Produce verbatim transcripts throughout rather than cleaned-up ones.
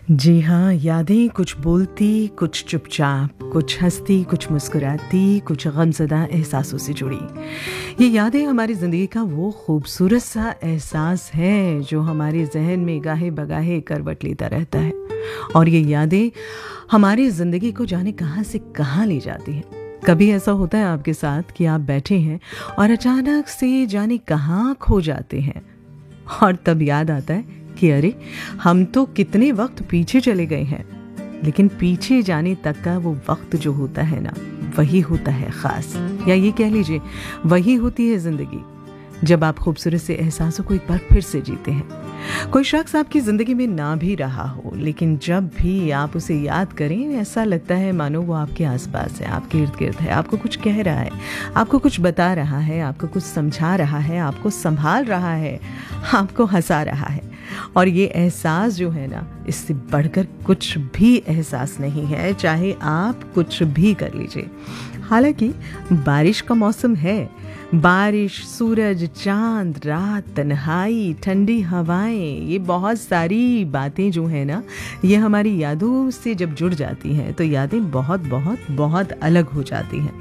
जी हाँ, यादें कुछ बोलती, कुछ चुपचाप, कुछ हंसती, कुछ मुस्कुराती, कुछ गमज़दा एहसासों से जुड़ी। ये यादें हमारी ज़िंदगी का वो खूबसूरत सा एहसास है जो हमारे जहन में गाहे बगाहे करवट लेता रहता है। और ये यादें हमारी ज़िंदगी को जाने कहाँ से कहाँ ले जाती हैं। कभी ऐसा होता है आपके साथ कि आप बैठे हैं और अचानक से जाने कहाँ खो जाते हैं और तब याद आता है कि अरे हम तो कितने वक्त पीछे चले गए हैं। लेकिन पीछे जाने तक का वो वक्त जो होता है ना, वही होता है ख़ास, या ये कह लीजिए वही होती है ज़िंदगी जब आप खूबसूरत से एहसासों को एक बार फिर से जीते हैं। कोई शख्स आपकी ज़िंदगी में ना भी रहा हो, लेकिन जब भी आप उसे याद करें ऐसा लगता है मानो वो आपके आसपास है, आपके इर्द गिर्द है, आपको कुछ कह रहा है, आपको कुछ बता रहा है, आपको कुछ समझा रहा है, आपको संभाल रहा है, आपको हंसा रहा है। और ये एहसास जो है ना, इससे बढ़कर कुछ भी एहसास नहीं है, चाहे आप कुछ भी कर लीजिए। हालांकि बारिश का मौसम है, बारिश, सूरज, चांद, रात, तन्हाई, ठंडी हवाएं, ये बहुत सारी बातें जो है ना, ये हमारी यादों से जब जुड़ जाती हैं तो यादें बहुत बहुत बहुत अलग हो जाती हैं।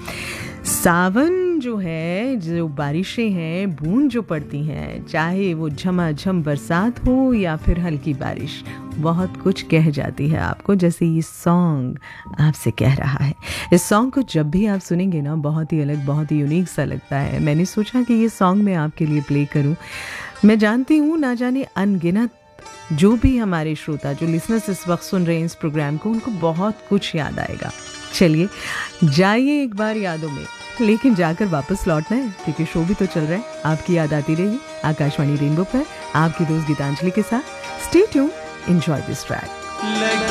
सावन जो है, जो बारिशें हैं, बूंद जो पड़ती हैं, चाहे वो झमाझम बरसात हो या फिर हल्की बारिश, बहुत कुछ कह जाती है आपको, जैसे ये सॉन्ग आपसे कह रहा है। इस सॉन्ग को जब भी आप सुनेंगे ना, बहुत ही अलग, बहुत ही यूनिक सा लगता है। मैंने सोचा कि ये सॉन्ग मैं आपके लिए प्ले करूं। मैं जानती हूँ ना जाने अनगिनत जो भी हमारे श्रोता, जो लिसनर्स इस वक्त सुन रहे हैं इस प्रोग्राम को, उनको बहुत कुछ याद आएगा। चलिए जाइए एक बार यादों में, लेकिन जाकर वापस लौटना है क्योंकि शो भी तो चल रहा है। आपकी याद आती रहेगी आकाशवाणी रेनबो पर आपकी दोस्त गीतांजलि के साथ। Stay tuned, enjoy this track.